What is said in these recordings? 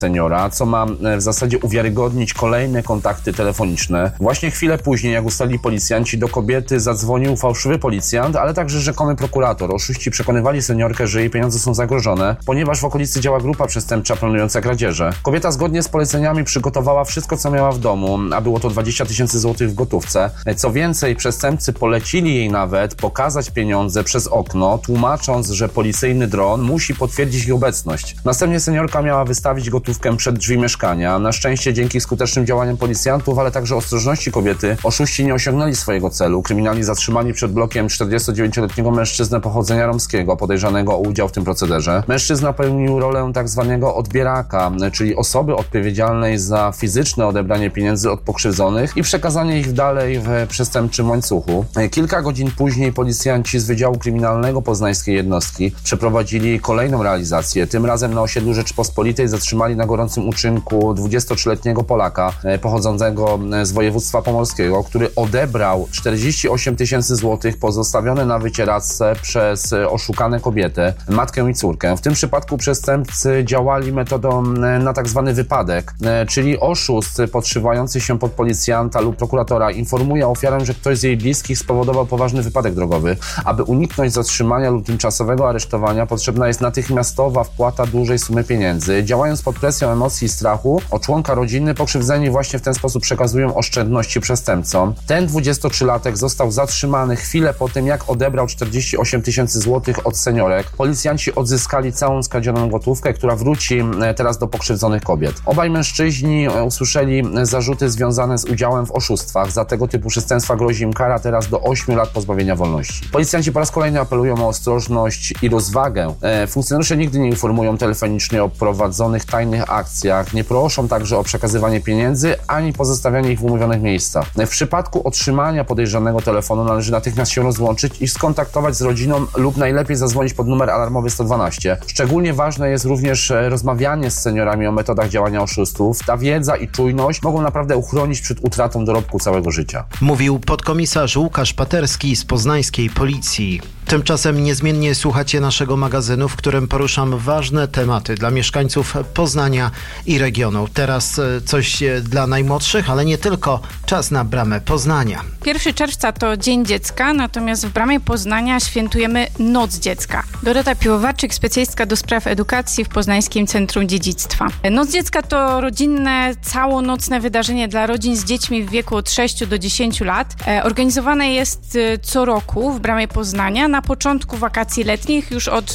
seniora, co ma w zasadzie uwiarygodnić kolejne kontakty telefoniczne. Właśnie chwilę później, jak ustalili policjanci, do kobiety zadzwonił fałszywy policjant, ale także rzekomy prokurator. Oszuści przekonywali seniorkę, że jej pieniądze są zagrożone, ponieważ w okolicy działa grupa przestępcza planująca kradzieże. Kobieta zgodnie z poleceniami przygotowała wszystko, co miała w domu, a było to 20 000 złotych w gotówce. Co więcej, przestępcy polecili jej nawet pokazać pieniądze przez okno, tłumacząc, że policyjny dron musi potwierdzić ich obecność. Następnie seniorka miała wystawić gotówkę przed drzwi mieszkania. Na szczęście dzięki skutecznym działaniom policjantów, ale także ostrożności kobiety, oszuści nie osiągnęli swojego celu. Kryminalni zatrzymali przed blokiem 49-letniego mężczyznę pochodzenia romskiego, podejrzanego o udział w tym procederze. Mężczyzna pełnił rolę tak zwanego odbieraka, czyli osoby odpowiedzialnej za fizyczne odebranie pieniędzy od pokrzywdzonych i przekazanie ich dalej w przestępczym łańcuchu. Kilka godzin później policjanci z Wydziału Kryminalnego Poznańskiej Jednostki przeprowadzili kolejną realizację. Tym razem na osiedlu Rzeczypospolitej zatrzymali na gorącym uczynku 23-letniego Polaka pochodzącego z województwa pomorskiego, który odebrał 48 000 złotych pozostawione na wycieraczce przez oszukane kobietę, matkę i córkę. W tym przypadku przestępcy działali metodą na tak zwany wypadek, czyli oszust podszywający się pod policjanta lub prokuratora informuje ofiarę, że ktoś z jej bliskich spowodował poważny wypadek drogowy. Aby uniknąć zatrzymania lub tymczasowego aresztowania, potrzebna jest natychmiastowa wpłata dużej sumy pieniędzy. Działając pod presją emocji i strachu o członka rodziny, pokrzywdzeni właśnie w ten sposób przekazują oszczędności przestępcom. Ten 23-latek został zatrzymany chwilę po tym, jak odebrał 48 000 złotych od seniorek. Policjanci odzyskali całą skradzioną gotówkę, która wróci teraz do pokrzywdzonych kobiet. Obaj mężczyźni usłyszeli zarzuty związane z udziałem w oszustwach. Za tego typu przestępstwa grozi im kara teraz do 8 lat pozbawienia wolności. Policjanci po raz kolejny apelują o ostrożność i rozwagę. Funkcjonariusze nigdy nie informują telefonicznie o prowadzonych tajnych akcjach, nie proszą także o przekazywanie pieniędzy, ani pozostawianie ich w umówionych miejscach. W przypadku otrzymania podejrzanego telefonu należy natychmiast się rozłączyć i skontaktować z rodziną lub najlepiej zadzwonić pod numer alarmowy 112. Szczególnie ważne jest również rozmawianie z seniorami o metodach działania oszustów. Ta wiedza i czujność mogą naprawdę uchronić przed utratą dorobku całego życia. Mówił podkomisarz Łukasz Paterski z poznańskiej policji. Tymczasem niezmiennie słuchacie naszego magazynu, w którym poruszam ważne tematy dla mieszkańców Poznania i regionu. Teraz coś dla najmłodszych, ale nie tylko. Czas na Bramę Poznania. 1 czerwca to Dzień Dziecka, natomiast w Bramie Poznania świętujemy Noc Dziecka. Dorota Piłowarczyk, specjalistka do spraw edukacji w Poznańskim Centrum Dziedzictwa. Noc Dziecka to rodzinne, całonocne wydarzenie dla rodzin z dziećmi w wieku od 6 do 10 lat. Organizowane jest co roku w Bramie Poznania na początku wakacji letnich już od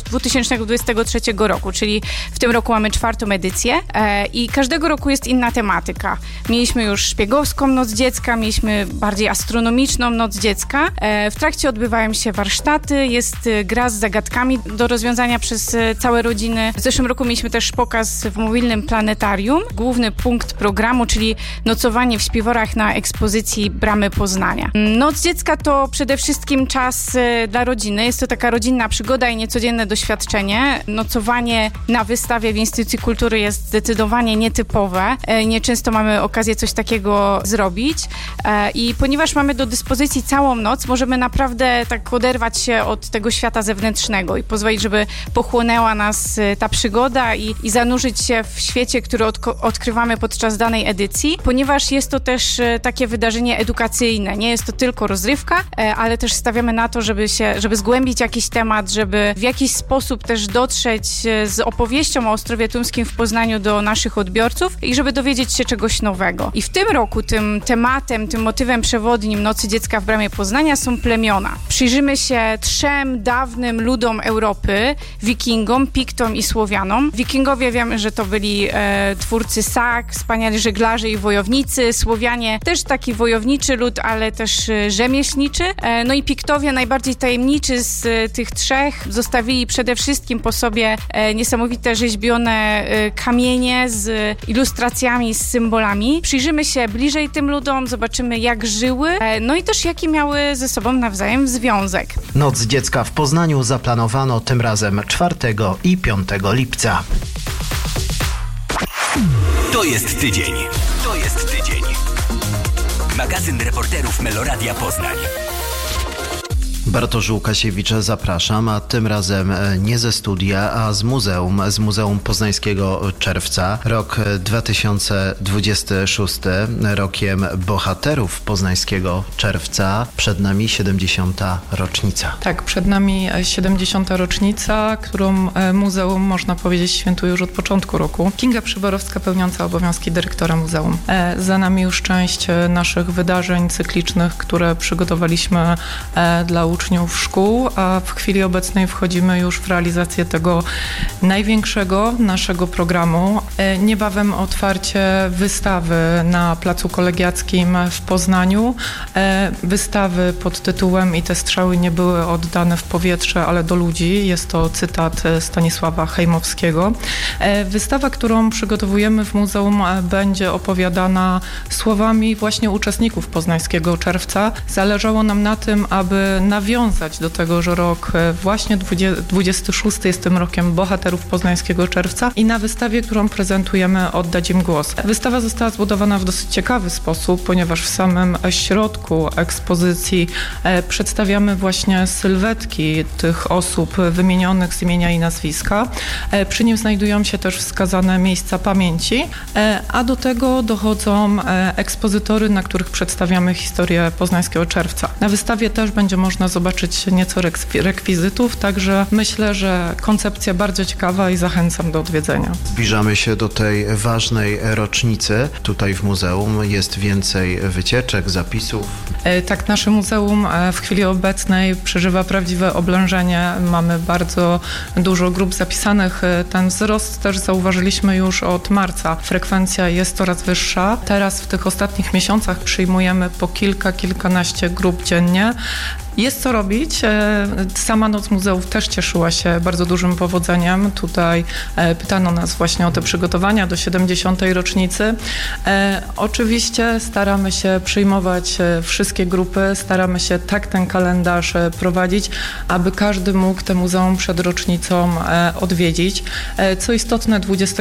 2023 roku, czyli w tym roku mamy 4. edycję i każdego roku jest inna tematyka. Mieliśmy już szpiegowską Noc Dziecka, mieliśmy bardziej astronomiczną Noc Dziecka. W trakcie odbywają się warsztaty, jest gra z zagadkami do rozwiązania przez całe rodziny. W zeszłym roku mieliśmy też pokaz w mobilnym planetarium. Główny punkt programu, czyli nocowanie w śpiworach na ekspozycji Bramy Poznania. Noc Dziecka to przede wszystkim czas dla rodziny. Jest to taka rodzinna przygoda i niecodzienne doświadczenie. Nocowanie na wystawie w Instytucji Kultury jest zdecydowanie nietypowe. Nieczęsto mamy okazję coś takiego zrobić. I ponieważ mamy do dyspozycji całą noc, możemy naprawdę tak oderwać się od tego świata zewnętrznego i pozwolić, żeby pochłonęła nas ta przygoda i zanurzyć się w świecie, który odkrywamy podczas danej edycji, ponieważ jest to też takie wydarzenie edukacyjne. Nie jest to tylko rozrywka, ale też stawiamy na to, żeby zgłębić jakiś temat, żeby w jakiś sposób też dotrzeć z opowieścią o Ostrowie Tumskim w Poznaniu do naszych odbiorców i żeby dowiedzieć się czegoś nowego. I w tym roku tym tematem, tym motywem przewodnim Nocy Dziecka w Bramie Poznania są plemiona. Przyjrzymy się 3 dawnym ludom Europy, Wikingom, Piktom i Słowianom. Wikingowie wiemy, że to byli twórcy sag, wspaniali żeglarze i wojownicy. Słowianie też taki wojowniczy lud, ale też rzemieślniczy. No i Piktowie, najbardziej tajemniczy z tych 3, zostawili przede wszystkim po sobie niesamowite rzeźbione kamienie z ilustracjami, z symbolami. Przyjrzymy się bliżej tym ludom, zobaczymy jak żyły, no i też jaki miały ze sobą nawzajem związek. Noc Dziecka w Poznaniu zaplanowano tym razem 4 i 5 lipca. To jest tydzień. To jest tydzień. Magazyn reporterów Meloradia Poznań. Bartosz Łukasiewicz, zapraszam, a tym razem nie ze studia, a z Muzeum Poznańskiego Czerwca. Rok 2026, rokiem bohaterów Poznańskiego Czerwca. Przed nami 70. rocznica. Tak, przed nami 70. rocznica, którą muzeum, można powiedzieć, świętuje już od początku roku. Kinga Przyborowska, pełniąca obowiązki dyrektora muzeum. Za nami już część naszych wydarzeń cyklicznych, które przygotowaliśmy dla uczniów szkół, a w chwili obecnej wchodzimy już w realizację tego największego naszego programu. Niebawem otwarcie wystawy na Placu Kolegiackim w Poznaniu. Wystawy pod tytułem "I te strzały nie były oddane w powietrze, ale do ludzi". Jest to cytat Stanisława Hejmowskiego. Wystawa, którą przygotowujemy w muzeum, będzie opowiadana słowami właśnie uczestników Poznańskiego Czerwca. Zależało nam na tym, aby nawiązać do tego, że rok właśnie 26 jest tym rokiem bohaterów Poznańskiego Czerwca i na wystawie, którą prezentujemy, oddać im głos. Wystawa została zbudowana w dosyć ciekawy sposób, ponieważ w samym środku ekspozycji przedstawiamy właśnie sylwetki tych osób wymienionych z imienia i nazwiska. Przy nim znajdują się też wskazane miejsca pamięci, a do tego dochodzą ekspozytory, na których przedstawiamy historię Poznańskiego Czerwca. Na wystawie też będzie można zobaczyć nieco rekwizytów, także myślę, że koncepcja bardzo ciekawa i zachęcam do odwiedzenia. Zbliżamy się do tej ważnej rocznicy. Tutaj w muzeum jest więcej wycieczek, zapisów. Tak, nasze muzeum w chwili obecnej przeżywa prawdziwe oblężenie. Mamy bardzo dużo grup zapisanych. Ten wzrost też zauważyliśmy już od marca. Frekwencja jest coraz wyższa. Teraz w tych ostatnich miesiącach przyjmujemy po kilkanaście grup dziennie. Jest co robić. Sama Noc Muzeów też cieszyła się bardzo dużym powodzeniem. Tutaj pytano nas właśnie o te przygotowania do 70. rocznicy. Oczywiście staramy się przyjmować wszystkie grupy, staramy się tak ten kalendarz prowadzić, aby każdy mógł te muzeum przed rocznicą odwiedzić. Co istotne,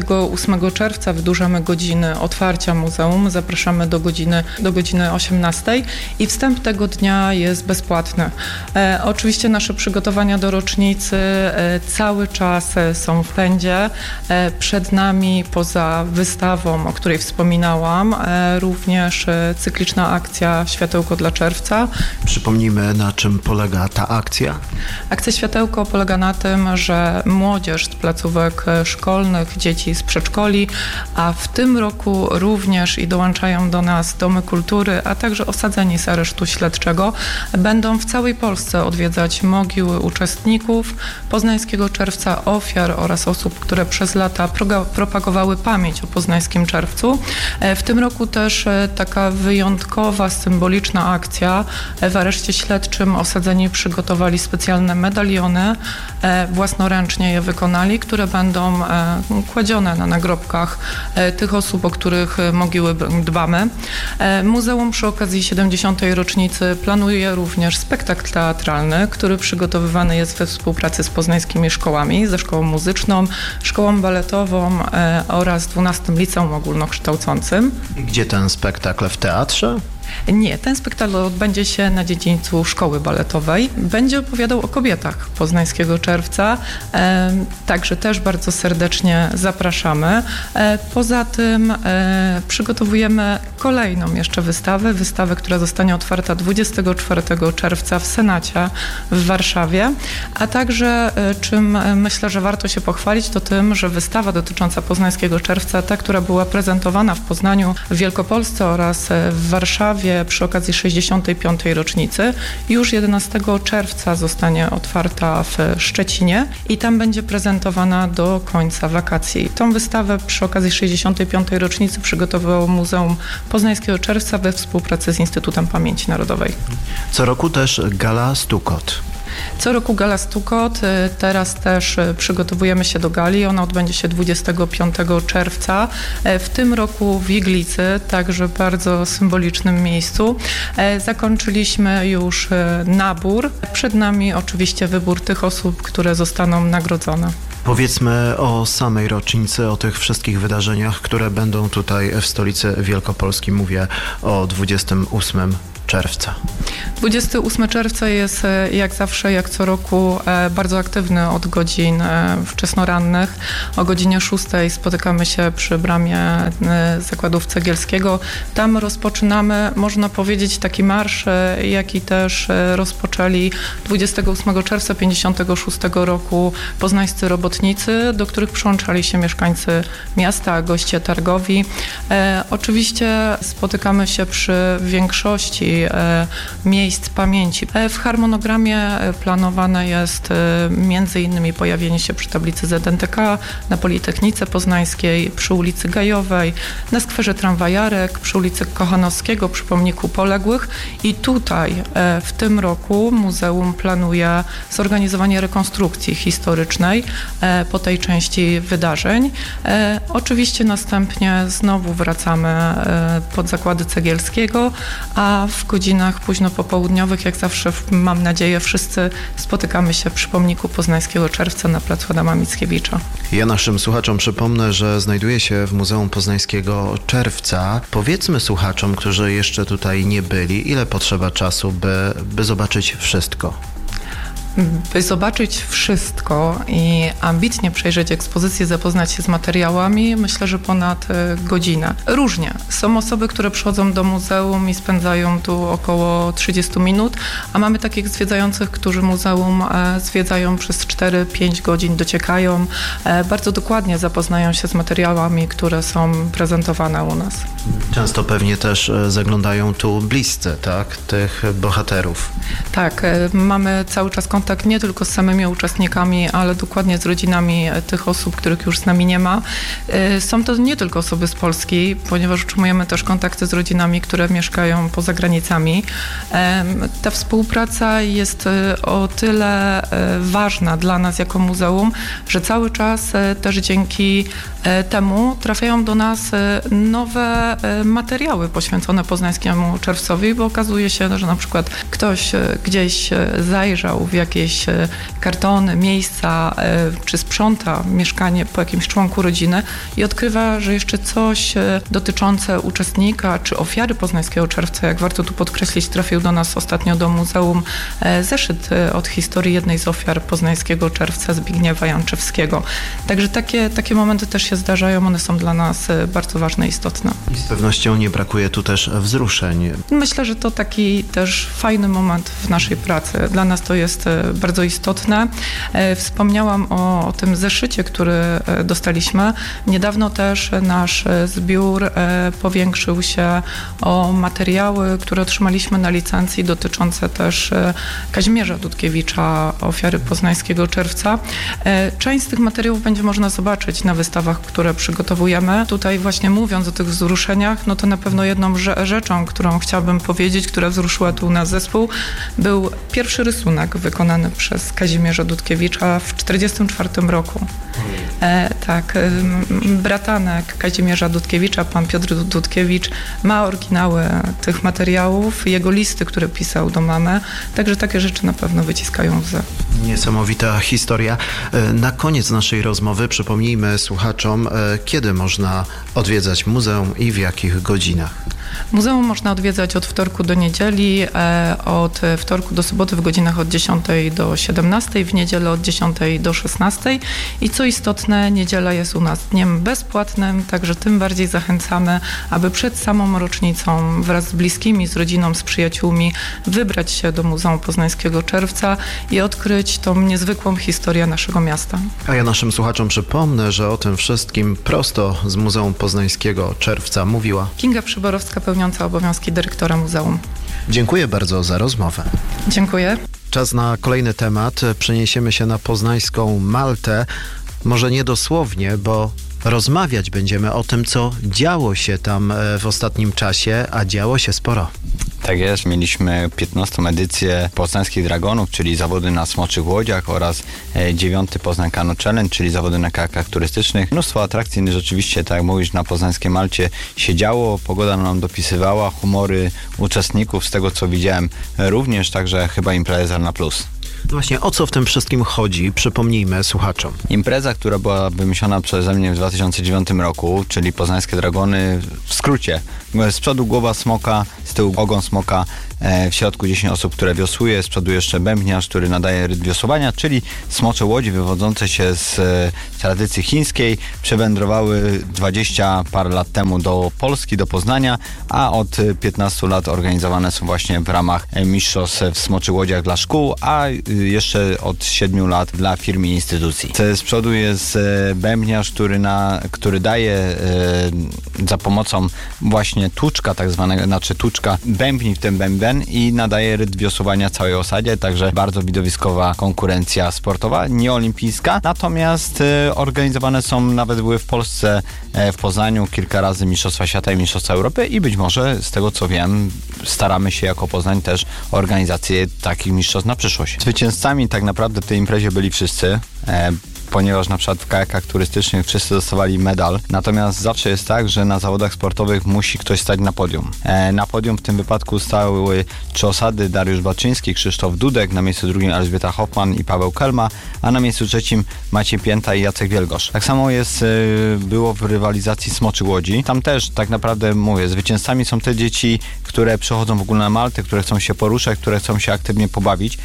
28 czerwca wydłużamy godziny otwarcia muzeum. Zapraszamy do godziny 18 i wstęp tego dnia jest bezpłatny. Oczywiście nasze przygotowania do rocznicy cały czas są w pędzie. Przed nami, poza wystawą, o której wspominałam, również cykliczna akcja Światełko dla Czerwca. Przypomnijmy, na czym polega ta akcja. Akcja Światełko polega na tym, że młodzież z placówek szkolnych, dzieci z przedszkoli, a w tym roku również i dołączają do nas domy kultury, a także osadzeni z aresztu śledczego, będą w całej Polsce odwiedzać mogiły uczestników Poznańskiego Czerwca, ofiar oraz osób, które przez lata propagowały pamięć o Poznańskim Czerwcu. W tym roku też taka wyjątkowa, symboliczna akcja. W areszcie śledczym osadzeni przygotowali specjalne medaliony, własnoręcznie je wykonali, które będą kładzione na nagrobkach tych osób, o których mogiły dbamy. Muzeum przy okazji 70. rocznicy planuje również spektakl teatralny, który przygotowywany jest we współpracy z poznańskimi szkołami, ze szkołą muzyczną, szkołą baletową oraz 12 liceum ogólnokształcącym. I gdzie ten spektakl? W teatrze? Nie, ten spektakl odbędzie się na dziedzińcu szkoły baletowej. Będzie opowiadał o kobietach Poznańskiego Czerwca, także też bardzo serdecznie zapraszamy. Poza tym przygotowujemy kolejną jeszcze wystawę, która zostanie otwarta 24 czerwca w Senacie w Warszawie, a także czym myślę, że warto się pochwalić, to tym, że wystawa dotycząca Poznańskiego Czerwca, ta, która była prezentowana w Poznaniu, w Wielkopolsce oraz w Warszawie przy okazji 65. rocznicy, już 11 czerwca zostanie otwarta w Szczecinie i tam będzie prezentowana do końca wakacji. Tą wystawę przy okazji 65. rocznicy przygotowało Muzeum Poznańskiego Czerwca we współpracy z Instytutem Pamięci Narodowej. Co roku też gala Stukot. Co roku gala Stukot. Teraz też przygotowujemy się do gali. Ona odbędzie się 25 czerwca. W tym roku w Iglicy, także bardzo symbolicznym miejscu. Zakończyliśmy już nabór. Przed nami oczywiście wybór tych osób, które zostaną nagrodzone. Powiedzmy o samej rocznicy, o tych wszystkich wydarzeniach, które będą tutaj w stolicy Wielkopolski. Mówię o 28 czerwca? 28 czerwca jest jak zawsze, jak co roku bardzo aktywny od godzin wczesnorannych. O godzinie 6 spotykamy się przy bramie Zakładów Cegielskiego. Tam rozpoczynamy, można powiedzieć, taki marsz, jaki też rozpoczęli 28 czerwca 1956 roku poznańscy robotnicy, do których przyłączali się mieszkańcy miasta, goście targowi. Oczywiście spotykamy się przy większości miejsc pamięci. W harmonogramie planowane jest między innymi pojawienie się przy tablicy ZNTK, na Politechnice Poznańskiej, przy ulicy Gajowej, na skwerze Tramwajarek, przy ulicy Kochanowskiego, przy pomniku poległych i tutaj w tym roku muzeum planuje zorganizowanie rekonstrukcji historycznej po tej części wydarzeń. Oczywiście następnie znowu wracamy pod Zakłady Cegielskiego, a w godzinach późno popołudniowych, jak zawsze mam nadzieję, wszyscy spotykamy się przy pomniku Poznańskiego Czerwca na placu Adama Mickiewicza. Ja naszym słuchaczom przypomnę, że znajduje się w Muzeum Poznańskiego Czerwca. Powiedzmy słuchaczom, którzy jeszcze tutaj nie byli, ile potrzeba czasu, by zobaczyć wszystko? By zobaczyć wszystko i ambitnie przejrzeć ekspozycję, zapoznać się z materiałami, myślę, że ponad godzinę. Różnie. Są osoby, które przychodzą do muzeum i spędzają tu około 30 minut, a mamy takich zwiedzających, którzy muzeum zwiedzają przez 4-5 godzin, dociekają, bardzo dokładnie zapoznają się z materiałami, które są prezentowane u nas. Często pewnie też zaglądają tu bliscy, tak? Tych bohaterów. Tak, mamy cały czas kontakt nie tylko z samymi uczestnikami, ale dokładnie z rodzinami tych osób, których już z nami nie ma. Są to nie tylko osoby z Polski, ponieważ utrzymujemy też kontakty z rodzinami, które mieszkają poza granicami. Ta współpraca jest o tyle ważna dla nas jako muzeum, że cały czas też dzięki temu trafiają do nas nowe materiały poświęcone Poznańskiemu Czerwcowi, bo okazuje się, że na przykład ktoś gdzieś zajrzał w jakieś kartony, miejsca, czy sprząta mieszkanie po jakimś członku rodziny i odkrywa, że jeszcze coś dotyczące uczestnika czy ofiary Poznańskiego Czerwca, jak warto tu podkreślić, trafił do nas ostatnio do muzeum zeszyt od historii jednej z ofiar Poznańskiego Czerwca, Zbigniewa Janczewskiego. Także takie momenty też się zdarzają, one są dla nas bardzo ważne i istotne. I z pewnością nie brakuje tu też wzruszeń. Myślę, że to taki też fajny moment w naszej pracy. Dla nas to jest bardzo istotne. Wspomniałam o tym zeszycie, który dostaliśmy. Niedawno też nasz zbiór powiększył się o materiały, które otrzymaliśmy na licencji dotyczące też Kazimierza Dudkiewicza, ofiary Poznańskiego Czerwca. Część z tych materiałów będzie można zobaczyć na wystawach, które przygotowujemy. Tutaj właśnie mówiąc o tych wzruszeniach, no to na pewno jedną rzeczą, którą chciałabym powiedzieć, która wzruszyła tu nas zespół, był pierwszy rysunek wykonany przez Kazimierza Dudkiewicza w 1944 roku. Tak, bratanek Kazimierza Dudkiewicza, pan Piotr Dudkiewicz, ma oryginały tych materiałów, jego listy, które pisał do mamy, także takie rzeczy na pewno wyciskają łzy. Niesamowita historia. Na koniec naszej rozmowy przypomnijmy słuchaczom, kiedy można odwiedzać muzeum i w jakich godzinach. Muzeum można odwiedzać od wtorku do niedzieli, od wtorku do soboty w godzinach od 10 do 17, w niedzielę od 10 do 16 i co istotne, niedziela jest u nas dniem bezpłatnym, także tym bardziej zachęcamy, aby przed samą rocznicą wraz z bliskimi, z rodziną, z przyjaciółmi wybrać się do Muzeum Poznańskiego Czerwca i odkryć tą niezwykłą historię naszego miasta. A ja naszym słuchaczom przypomnę, że o tym wszystkim prosto z Muzeum Poznańskiego Czerwca mówiła Kinga Przyborowska, pełniąca obowiązki dyrektora muzeum. Dziękuję bardzo za rozmowę. Dziękuję. Czas na kolejny temat. Przeniesiemy się na poznańską Maltę. Może nie dosłownie, bo rozmawiać będziemy o tym, co działo się tam w ostatnim czasie, a działo się sporo. Tak jest, mieliśmy 15. edycję Poznańskich Dragonów, czyli zawody na smoczych łodziach oraz 9. Poznań Kano Challenge, czyli zawody na kajakach turystycznych. Mnóstwo atrakcji, rzeczywiście, tak jak mówisz, na poznańskiej Malcie się działo, pogoda nam dopisywała, humory uczestników, z tego co widziałem również, także chyba impreza na plus. Właśnie o co w tym wszystkim chodzi? Przypomnijmy słuchaczom. Impreza, która była wymyślona przeze mnie w 2009 roku, czyli Poznańskie Dragony, w skrócie. Z przodu głowa smoka, z tyłu ogon smoka, w środku 10 osób, które wiosłuje, z przodu jeszcze bębniarz, który nadaje rytm wiosłowania, czyli smocze łodzi wywodzące się z tradycji chińskiej przewędrowały 20 parę lat temu do Polski, do Poznania, a od 15 lat organizowane są właśnie w ramach mistrzostw w smoczych łodziach dla szkół, a jeszcze od 7 lat dla firm i instytucji. Z przodu jest bębniarz, który daje za pomocą właśnie tłuczka tak zwanego, znaczy tłuczka bębni w ten bęben i nadaje rytm wiosłowania całej osadzie, także bardzo widowiskowa konkurencja sportowa, nieolimpijska, natomiast organizowane są, nawet były w Polsce, w Poznaniu kilka razy Mistrzostwa Świata i Mistrzostwa Europy i być może, z tego co wiem, staramy się jako Poznań też o organizację takich mistrzostw na przyszłość. Zwycięzcami tak naprawdę w tej imprezie byli wszyscy, ponieważ na przykład w kajakach turystycznych wszyscy dostawali medal. Natomiast zawsze jest tak, że na zawodach sportowych musi ktoś stać na podium. Na podium w tym wypadku stały 3 osady: Dariusz Baczyński, Krzysztof Dudek, na miejscu drugim Elżbieta Hoffman i Paweł Kelma, a na miejscu trzecim Maciej Pięta i Jacek Wielgosz. Tak samo było w rywalizacji smoczych łodzi. Tam też tak naprawdę mówię, zwycięzcami są te dzieci, które przychodzą w ogóle na Maltę, które chcą się poruszać, które chcą się aktywnie pobawić.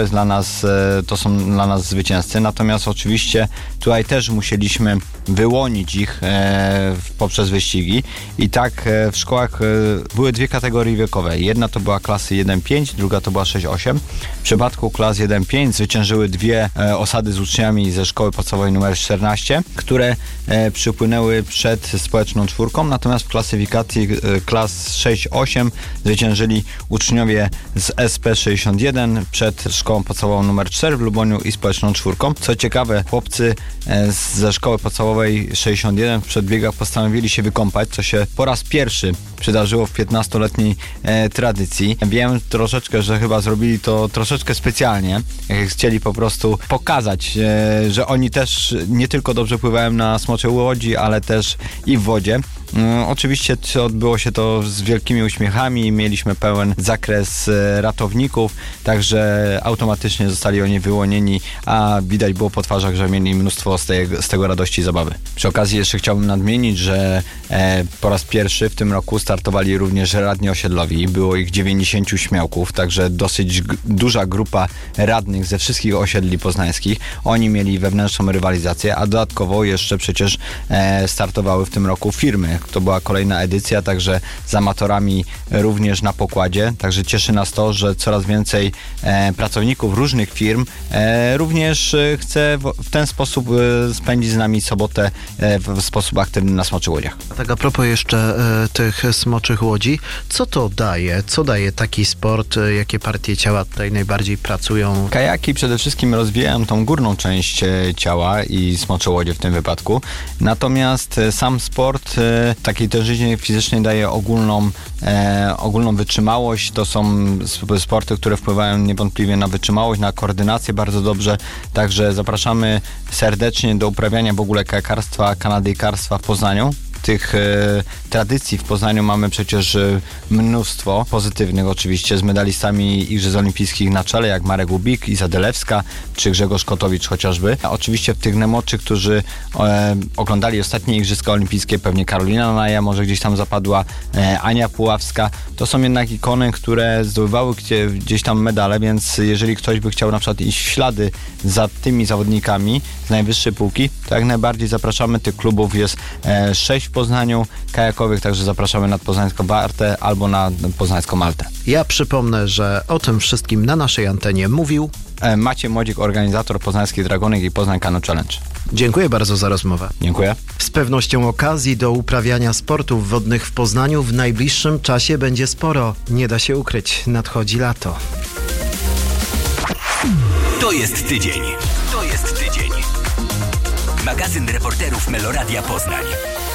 To są dla nas zwycięzcy. Natomiast oczywiście tutaj też musieliśmy wyłonić ich poprzez wyścigi i tak w szkołach były 2 kategorie wiekowe. Jedna to była klasy 1-5, druga to była 6-8. W przypadku klas 1-5 zwyciężyły 2 osady z uczniami ze szkoły podstawowej numer 14, które przypłynęły przed społeczną czwórką, natomiast w klasyfikacji klas 6-8 zwyciężyli uczniowie z SP61 przed szkołą podstawową numer 4 w Luboniu i społeczną czwórką. Co ciekawe, chłopcy ze szkoły podstawowej 61 w przedbiegach postanowili się wykąpać, co się po raz pierwszy przydarzyło w 15-letniej tradycji. Wiem troszeczkę, że chyba zrobili to troszeczkę specjalnie. Chcieli po prostu pokazać, że oni też nie tylko dobrze pływają na smoczej łodzi, ale też i w wodzie. Oczywiście odbyło się to z wielkimi uśmiechami, mieliśmy pełen zakres ratowników, także automatycznie zostali oni wyłonieni, a widać było po twarzach, że mieli mnóstwo z tego radości i zabawy. Przy okazji jeszcze chciałbym nadmienić, że po raz pierwszy w tym roku startowali również radni osiedlowi. Było ich 90 śmiałków, także dosyć duża grupa radnych ze wszystkich osiedli poznańskich. Oni mieli wewnętrzną rywalizację, a dodatkowo jeszcze przecież startowały w tym roku firmy. To była kolejna edycja, także z amatorami również na pokładzie. Także cieszy nas to, że coraz więcej pracowników różnych firm również chce w ten sposób spędzić z nami sobotę w sposób aktywny na smoczych łodziach. Tak, a propos jeszcze tych smoczych łodzi, co to daje? Co daje taki sport? Jakie partie ciała tutaj najbardziej pracują? Kajaki przede wszystkim rozwijają tą górną część ciała i smocze łodzie w tym wypadku. Natomiast sam sport takiej tężyźnie fizycznej daje ogólną wytrzymałość. To są sporty, które wpływają niewątpliwie na wytrzymałość, na koordynację bardzo dobrze. Także zapraszamy serdecznie do uprawiania w ogóle kajakarstwa, kanadyjkarstwa w Poznaniu. Tych tradycji w Poznaniu mamy przecież mnóstwo pozytywnych oczywiście, z medalistami Igrzysk Olimpijskich na czele, jak Marek Łubik, Iza Delewska czy Grzegorz Kotowicz chociażby. A oczywiście w tych najmłodszych, którzy oglądali ostatnie Igrzyska Olimpijskie, pewnie Karolina Naja może gdzieś tam zapadła, Ania Puławska. To są jednak ikony, które zdobywały gdzieś tam medale, więc jeżeli ktoś by chciał na przykład iść w ślady za tymi zawodnikami z najwyższej półki, to jak najbardziej zapraszamy. Tych klubów jest 6 w Poznaniu kajakowych, także zapraszamy nad Poznańską Wartę albo na Poznańską Maltę. Ja przypomnę, że o tym wszystkim na naszej antenie mówił Maciej Młodzik, organizator Poznańskich Dragonek i Poznań Canoe Challenge. Dziękuję bardzo za rozmowę. Dziękuję. Z pewnością okazji do uprawiania sportów wodnych w Poznaniu w najbliższym czasie będzie sporo. Nie da się ukryć, nadchodzi lato. To jest tydzień. Magazyn reporterów Meloradia Poznań.